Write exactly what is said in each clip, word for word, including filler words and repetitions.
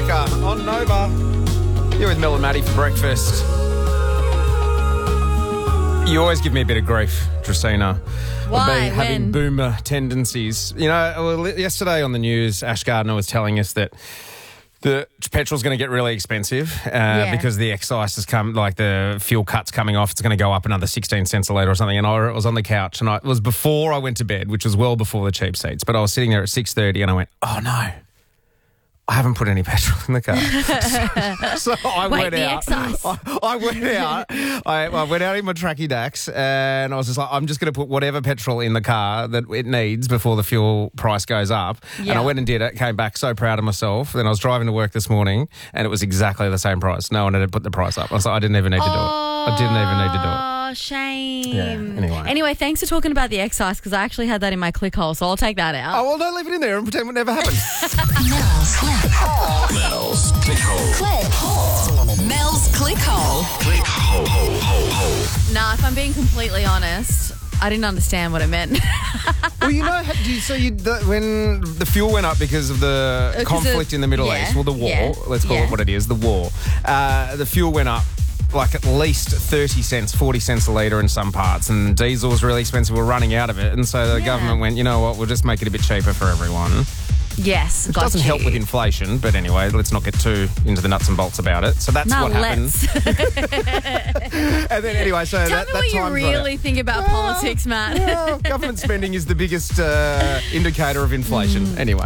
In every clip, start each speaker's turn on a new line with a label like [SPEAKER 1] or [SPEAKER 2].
[SPEAKER 1] Mecca on Nova. You're with Mel and Maddie for breakfast. You always give me a bit of grief, Tristina.
[SPEAKER 2] Why?
[SPEAKER 1] Of me having
[SPEAKER 2] When?
[SPEAKER 1] boomer tendencies. You know, well, yesterday on the news, Ash Gardner was telling us that the petrol's going to get really expensive uh,
[SPEAKER 2] Yeah.
[SPEAKER 1] because the excise has come, like the fuel cut's coming off. It's going to go up another sixteen cents a litre or something. And I was on the couch, and I, it was before I went to bed, which was well before the cheap seats. But I was sitting there at six thirty, and I went, oh no, I haven't put any petrol in the car. so, so I
[SPEAKER 2] Wait,
[SPEAKER 1] went
[SPEAKER 2] the
[SPEAKER 1] out.
[SPEAKER 2] excise.
[SPEAKER 1] I, I went out. I, I went out in my Tracky Dax, and I was just like, I'm just going to put whatever petrol in the car that it needs before the fuel price goes up.
[SPEAKER 2] Yeah.
[SPEAKER 1] And I went and did it. Came back so proud of myself. Then I was driving to work this morning, and it was exactly the same price. No one had put the price up. I was like, I didn't even need to do it. I didn't even need to do it.
[SPEAKER 2] Oh, shame.
[SPEAKER 1] Yeah, anyway.
[SPEAKER 2] Anyway, thanks for talking about the excise because I actually had that in my click hole, so I'll take that out.
[SPEAKER 1] Oh, well, don't leave it in there and pretend it never happened.
[SPEAKER 3] Mel's Click Hole.
[SPEAKER 4] Mel's Click Hole.
[SPEAKER 3] Click Hole. Mel's Click Hole.
[SPEAKER 4] Click Hole, hole, hole, hole.
[SPEAKER 2] Nah, if I'm being completely honest, I didn't understand what it meant.
[SPEAKER 1] Well, you know, do you, so you, the, when the fuel went up because of the
[SPEAKER 2] Because
[SPEAKER 1] conflict
[SPEAKER 2] of-
[SPEAKER 1] in the Middle
[SPEAKER 2] yeah,
[SPEAKER 1] East, well, the war,
[SPEAKER 2] yeah,
[SPEAKER 1] let's call
[SPEAKER 2] yeah.
[SPEAKER 1] it what it is, the war, uh, the fuel went up like at least thirty cents, forty cents a litre in some parts, and diesel was really expensive. We're running out of it. And so the
[SPEAKER 2] Yeah.
[SPEAKER 1] government went, you know what, we'll just make it a bit cheaper for everyone.
[SPEAKER 2] Yes,
[SPEAKER 1] It
[SPEAKER 2] got
[SPEAKER 1] doesn't
[SPEAKER 2] you.
[SPEAKER 1] help with inflation, but anyway, let's not get too into the nuts and bolts about it. So that's
[SPEAKER 2] No,
[SPEAKER 1] what happened.
[SPEAKER 2] let's.
[SPEAKER 1] And then anyway, so
[SPEAKER 2] Tell
[SPEAKER 1] that,
[SPEAKER 2] me
[SPEAKER 1] that
[SPEAKER 2] what you
[SPEAKER 1] time
[SPEAKER 2] really think about
[SPEAKER 1] Well,
[SPEAKER 2] politics, Matt.
[SPEAKER 1] Well, government spending is the biggest uh, indicator of inflation.
[SPEAKER 2] Mm.
[SPEAKER 1] Anyway.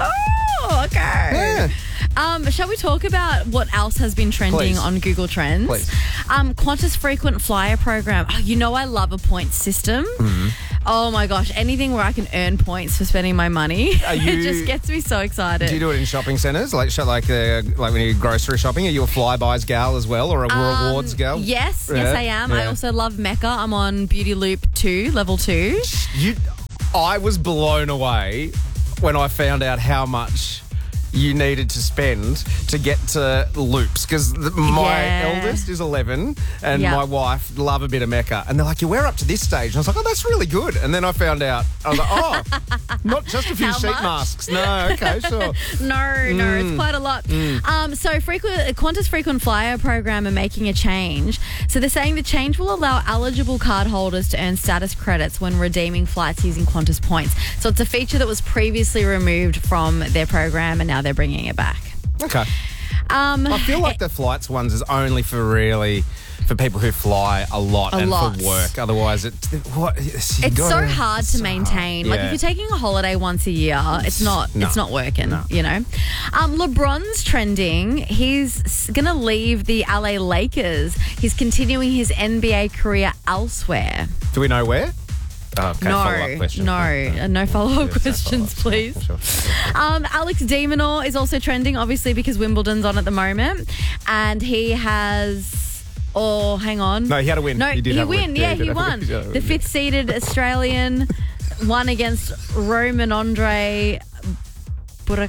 [SPEAKER 2] Oh, okay.
[SPEAKER 1] Yeah.
[SPEAKER 2] Um, shall we talk about what else has been trending
[SPEAKER 1] Please.
[SPEAKER 2] on Google Trends?
[SPEAKER 1] Please.
[SPEAKER 2] Um, Qantas Frequent Flyer Program. Oh, you know I love a points system.
[SPEAKER 1] Mm-hmm.
[SPEAKER 2] Oh my gosh, anything where I can earn points for spending my money.
[SPEAKER 1] Are you-
[SPEAKER 2] it just gets me so excited.
[SPEAKER 1] Do you do it in shopping centres, like sh- like uh, like when you're grocery shopping? Are you a Flybuys gal as well, or a
[SPEAKER 2] Um,
[SPEAKER 1] rewards gal?
[SPEAKER 2] Yes,
[SPEAKER 1] Yeah,
[SPEAKER 2] yes I am. I
[SPEAKER 1] yeah.
[SPEAKER 2] also love Mecca. I'm on Beauty Loop two, level two.
[SPEAKER 1] You, I was blown away when I found out how much you needed to spend to get to Loops, because my
[SPEAKER 2] Yeah.
[SPEAKER 1] eldest is eleven and
[SPEAKER 2] Yeah.
[SPEAKER 1] my wife love a bit of Mecca, and they're like, you wear up to this stage, and I was like, oh, that's really good. And then I found out, I was like, oh, not just a few
[SPEAKER 2] How
[SPEAKER 1] sheet
[SPEAKER 2] much?
[SPEAKER 1] masks. No, okay, sure.
[SPEAKER 2] No, no,
[SPEAKER 1] Mm.
[SPEAKER 2] it's quite a lot. Um, so, frequent Qantas Frequent Flyer Program are making a change. So, they're saying the change will allow eligible card holders to earn status credits when redeeming flights using Qantas points. So, it's a feature that was previously removed from their program, and now they're bringing it back.
[SPEAKER 1] Okay.
[SPEAKER 2] Um,
[SPEAKER 1] I feel like the flights ones is only for really for people who fly a lot
[SPEAKER 2] A
[SPEAKER 1] and
[SPEAKER 2] lot.
[SPEAKER 1] for work. Otherwise, it what
[SPEAKER 2] It's so hard to maintain. Like
[SPEAKER 1] Yeah.
[SPEAKER 2] if you're taking a holiday once a year, it's not
[SPEAKER 1] No.
[SPEAKER 2] it's not working.
[SPEAKER 1] No.
[SPEAKER 2] You know, um, LeBron's trending. He's gonna leave the L A Lakers. He's continuing his N B A career elsewhere.
[SPEAKER 1] Do we know where? Oh, okay, follow-up
[SPEAKER 2] no,
[SPEAKER 1] question.
[SPEAKER 2] no, uh, no follow-up
[SPEAKER 1] Yes, no
[SPEAKER 2] questions,
[SPEAKER 1] follow-ups.
[SPEAKER 2] please.
[SPEAKER 1] Sure.
[SPEAKER 2] Um, Alex de Minaur is also trending, obviously because Wimbledon's on at the moment, and he has. Oh, hang on.
[SPEAKER 1] No, he had a win.
[SPEAKER 2] No,
[SPEAKER 1] He did have a win.
[SPEAKER 2] win.
[SPEAKER 1] Yeah,
[SPEAKER 2] Yeah,
[SPEAKER 1] he did
[SPEAKER 2] he
[SPEAKER 1] have a
[SPEAKER 2] won.
[SPEAKER 1] win. He did have a
[SPEAKER 2] The
[SPEAKER 1] win, yeah.
[SPEAKER 2] fifth-seeded Australian won against Roman Andre Burak.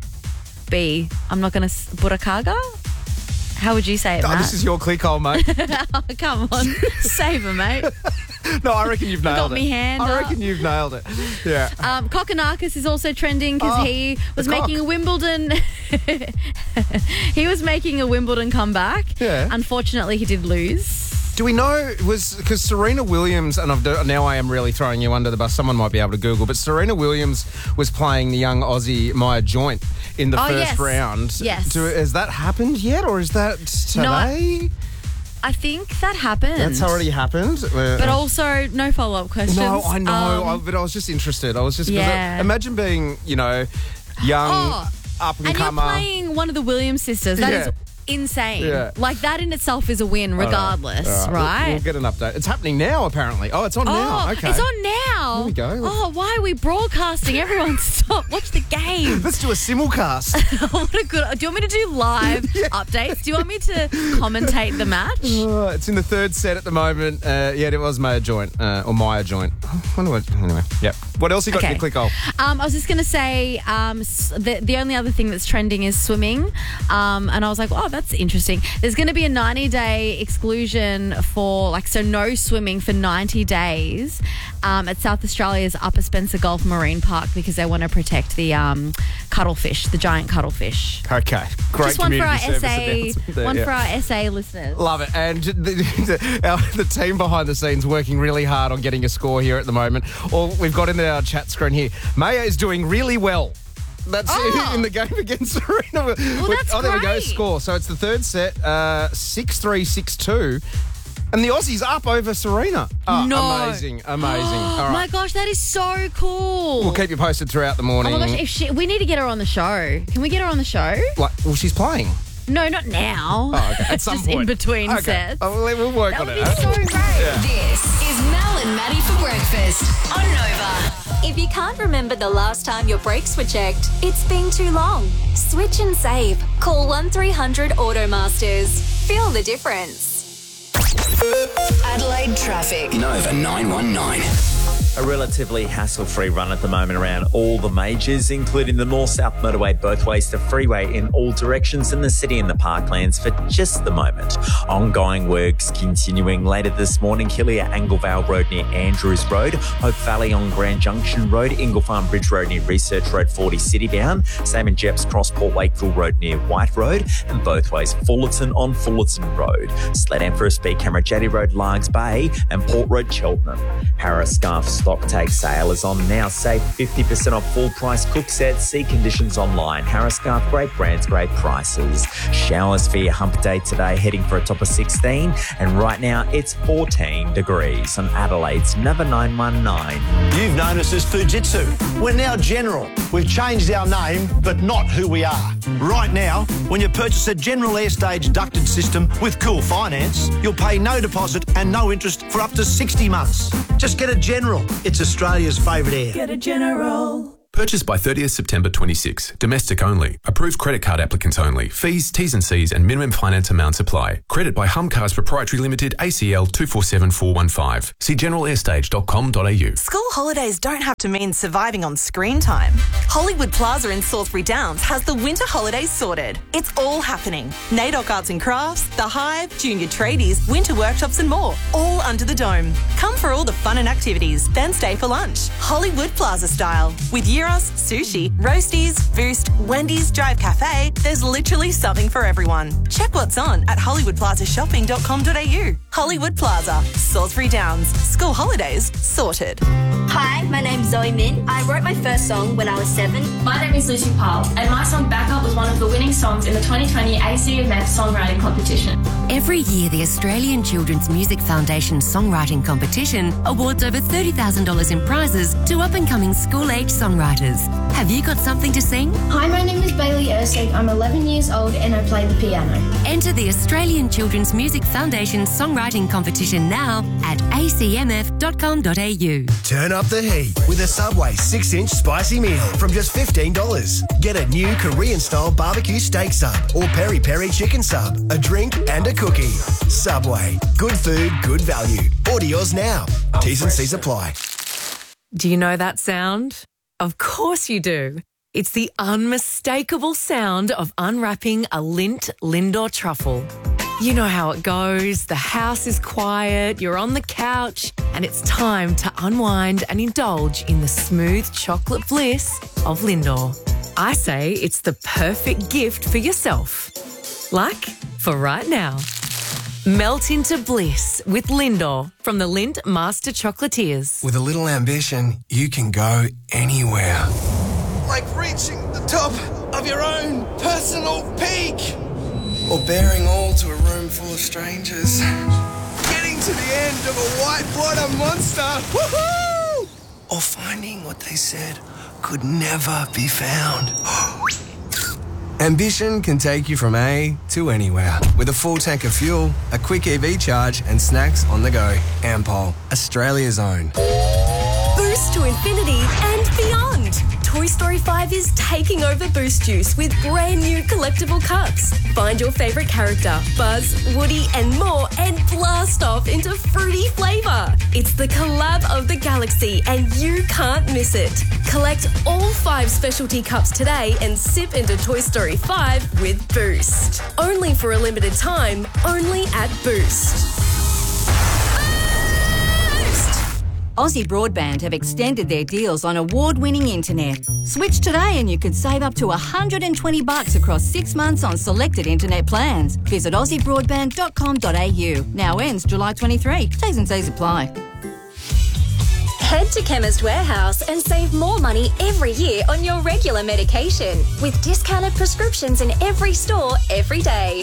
[SPEAKER 2] B. I'm not going to Burakaga. How would you say it,
[SPEAKER 1] Oh,
[SPEAKER 2] Matt?
[SPEAKER 1] this is your click hole, mate.
[SPEAKER 2] Oh, come on, save him, mate.
[SPEAKER 1] No, I reckon you've nailed
[SPEAKER 2] Got
[SPEAKER 1] it.
[SPEAKER 2] me hand
[SPEAKER 1] I
[SPEAKER 2] up.
[SPEAKER 1] reckon you've nailed it. Yeah.
[SPEAKER 2] Um, Kokonakis is also trending because
[SPEAKER 1] Oh,
[SPEAKER 2] he was
[SPEAKER 1] the cock.
[SPEAKER 2] making a Wimbledon. he was making a Wimbledon comeback.
[SPEAKER 1] Yeah.
[SPEAKER 2] Unfortunately, he did lose.
[SPEAKER 1] Do we know, was because Serena Williams, and I've, do- now I am really throwing you under the bus, someone might be able to Google, but Serena Williams was playing the young Aussie Maya Joint in the
[SPEAKER 2] Oh,
[SPEAKER 1] first
[SPEAKER 2] yes.
[SPEAKER 1] round.
[SPEAKER 2] Yes.
[SPEAKER 1] Do, has that happened yet, or is that today?
[SPEAKER 2] I think that happened.
[SPEAKER 1] That's already happened.
[SPEAKER 2] But also, no follow-up questions.
[SPEAKER 1] No, I know,
[SPEAKER 2] Um,
[SPEAKER 1] I, but I was just interested. I was just, 'cause
[SPEAKER 2] Yeah.
[SPEAKER 1] I- imagine being, you know, young,
[SPEAKER 2] Oh,
[SPEAKER 1] up and
[SPEAKER 2] and you're
[SPEAKER 1] comer.
[SPEAKER 2] playing one of the Williams sisters. That is
[SPEAKER 1] Yeah.
[SPEAKER 2] insane.
[SPEAKER 1] Yeah.
[SPEAKER 2] Like, that in itself is a win, regardless,
[SPEAKER 1] All right.
[SPEAKER 2] right?
[SPEAKER 1] We'll, we'll get an update. It's happening now, apparently. Oh, it's on
[SPEAKER 2] Oh,
[SPEAKER 1] now. Okay.
[SPEAKER 2] it's on now.
[SPEAKER 1] There we go.
[SPEAKER 2] Oh, why are we broadcasting? Everyone stop. Watch the game.
[SPEAKER 1] Let's do a simulcast.
[SPEAKER 2] What a good. Do you want me to do live updates? Do you want me to commentate the match?
[SPEAKER 1] Oh, it's in the third set at the moment. Uh, yeah, it was Maya Joint, uh, or Maya Joint. I wonder what, anyway, yep. What else you got
[SPEAKER 2] Okay.
[SPEAKER 1] in your click hole?
[SPEAKER 2] Um, I was just going to say um, s- the, the only other thing that's trending is swimming. Um, and I was like, oh, that's interesting. There's going to be a ninety-day exclusion for, like, so no swimming for ninety days um, at South Australia's Upper Spencer Gulf Marine Park because they want to protect the um, cuttlefish, the giant cuttlefish.
[SPEAKER 1] Okay, great.
[SPEAKER 2] Just one for our
[SPEAKER 1] community
[SPEAKER 2] S A,
[SPEAKER 1] service announcement there,
[SPEAKER 2] one
[SPEAKER 1] yeah.
[SPEAKER 2] for our S A listeners.
[SPEAKER 1] Love it. And the, the, our, the team behind the scenes working really hard on getting a score here at the moment. Or we've got in our chat screen here, Maya is doing really well. That's
[SPEAKER 2] Oh.
[SPEAKER 1] in the game against Serena. Well,
[SPEAKER 2] that's
[SPEAKER 1] oh, there we go.
[SPEAKER 2] great.
[SPEAKER 1] Score. So it's the third set, uh, six three, six two. And the Aussies up over Serena. Oh,
[SPEAKER 2] No.
[SPEAKER 1] Amazing, amazing. All right.
[SPEAKER 2] My gosh, that is so cool.
[SPEAKER 1] We'll keep you posted throughout the morning.
[SPEAKER 2] Oh my gosh, if she, we need to get her on the show. Can we get her on the show?
[SPEAKER 1] Like, well, she's playing.
[SPEAKER 2] No, not now.
[SPEAKER 1] Oh, okay. At some
[SPEAKER 2] Just
[SPEAKER 1] point.
[SPEAKER 2] in between
[SPEAKER 1] okay.
[SPEAKER 2] sets.
[SPEAKER 1] Oh, well, we'll work
[SPEAKER 2] That
[SPEAKER 1] on
[SPEAKER 2] would
[SPEAKER 1] it.
[SPEAKER 2] be so great.
[SPEAKER 3] This is Mel and Maddie for breakfast on Nova.
[SPEAKER 5] If you can't remember the last time your brakes were checked, it's been too long. Switch and save. Call one three hundred Automasters. Feel the difference.
[SPEAKER 3] Adelaide traffic.
[SPEAKER 4] Nova nine one nine.
[SPEAKER 6] A relatively hassle-free run at the moment around all the majors, including the north-south motorway both ways to freeway in all directions and the city and the parklands for just the moment. Ongoing works continuing later this morning. Hillier Anglevale Road near Andrews Road, Hope Valley on Grand Junction Road, Ingle Farm Bridge Road near Research Road forty City bound, same in Jeps Cross Port Lakeville Road near White Road, and both ways Fullerton on Fullerton Road. Sled for a speed camera Jetty Road Largs Bay and Port Road Cheltenham. Harris Scarf Stock Take sale is on now. Save fifty percent off full price cook sets. See conditions online. Harris Scarf, great brands, great prices. Showers for your hump day today, heading for a top of sixteen. And right now it's fourteen degrees on Adelaide's Nova nine one nine.
[SPEAKER 7] You've known us as Fujitsu. We're now General. We've changed our name, but not who we are. Right now, when you purchase a General Airstage ducted system with Cool Finance, you'll pay no deposit and no interest for up to sixty months. Just get a General. It's Australia's favourite air.
[SPEAKER 8] Get a General.
[SPEAKER 9] Purchased by thirtieth September twenty-six. Domestic only. Approved credit card applicants only. Fees, T's and C's and minimum finance amounts apply. Credit by Hum Cars Proprietary Limited, A C L two four seven four one five. See general airstage dot com dot a u.
[SPEAKER 8] School holidays don't have to mean surviving on screen time. Hollywood Plaza in Salisbury Downs has the winter holidays sorted. It's all happening. NAIDOC Arts and Crafts, The Hive, Junior Tradies, winter workshops and more, all under the dome. Come for all the fun and activities, then stay for lunch. Hollywood Plaza style. With Euros, sushi, roasties, Boost, Wendy's, Drive Cafe, there's literally something for everyone. Check what's on at hollywood plaza shopping dot com dot a u. Hollywood Plaza, Salisbury Downs. School holidays sorted.
[SPEAKER 10] Hi, my name's Zoe Min. I wrote my first song when I was seven.
[SPEAKER 11] My name is Lucy Powell, and my song Backup was one of the winning songs in the twenty twenty A C M F Songwriting Competition.
[SPEAKER 12] Every year, the Australian Children's Music Foundation Songwriting Competition awards over thirty thousand dollars in prizes to up-and-coming school-age songwriters. Have you got something to sing?
[SPEAKER 10] Hi, my name is Bailey Ersing. I'm eleven years old and I play the piano.
[SPEAKER 12] Enter the Australian Children's Music Foundation Songwriting Competition now at a c m f dot com dot a u.
[SPEAKER 13] Turn up the heat with a Subway six inch spicy meal from just fifteen dollars. Get a new Korean-style barbecue steak sub or peri-peri chicken sub, a drink and a cookie. Subway. Good food, good value. Order yours now. T's and C's apply.
[SPEAKER 14] Do you know that sound? Of course you do. It's the unmistakable sound of unwrapping a Lindt Lindor truffle. You know how it goes. The house is quiet, you're on the couch, and it's time to unwind and indulge in the smooth chocolate bliss of Lindor. I say it's the perfect gift for yourself. Like for right now. Melt into bliss with Lindor from the Lindt Master Chocolatiers.
[SPEAKER 13] With a little ambition, you can go anywhere.
[SPEAKER 15] Like reaching the top of your own personal peak.
[SPEAKER 16] Or bearing all to a room full of strangers.
[SPEAKER 15] Getting to the end of a whitewater monster. Woohoo!
[SPEAKER 16] Or finding what they said could never be found.
[SPEAKER 13] Ambition can take you from A to anywhere. With a full tank of fuel, a quick E V charge and snacks on the go. Ampol, Australia's own.
[SPEAKER 17] Boost to infinity and beyond. Toy Story five is taking over Boost Juice with brand new collectible cups. Find your favourite character, Buzz, Woody and more, and blast off into fruity flavour. It's the collab of the galaxy and you can't miss it. Collect all five specialty cups today and sip into Toy Story five with Boost. Only for a limited time, only at Boost.
[SPEAKER 18] Aussie Broadband have extended their deals on award-winning internet. Switch today and you could save up to one hundred twenty bucks across six months on selected internet plans. Visit aussie broadband dot com dot a u. Now ends July twenty-third. T's and C's apply.
[SPEAKER 5] Head to Chemist Warehouse and save more money every year on your regular medication with discounted prescriptions in every store every day.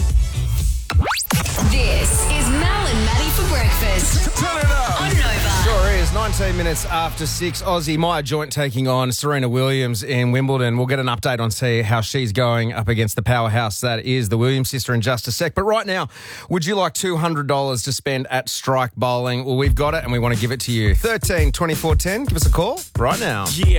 [SPEAKER 3] This is Mel and Maddie for breakfast.
[SPEAKER 1] Turn it up.
[SPEAKER 3] On Nova.
[SPEAKER 1] Sure is. nineteen minutes after six. Aussie Maya Joint taking on Serena Williams in Wimbledon. We'll get an update on see how she's going up against the powerhouse that is the Williams sister in just a sec. But right now, would you like two hundred dollars to spend at Strike Bowling? Well, we've got it and we want to give it to you. thirteen twenty-four ten. Give us a call right now.
[SPEAKER 6] Yeah.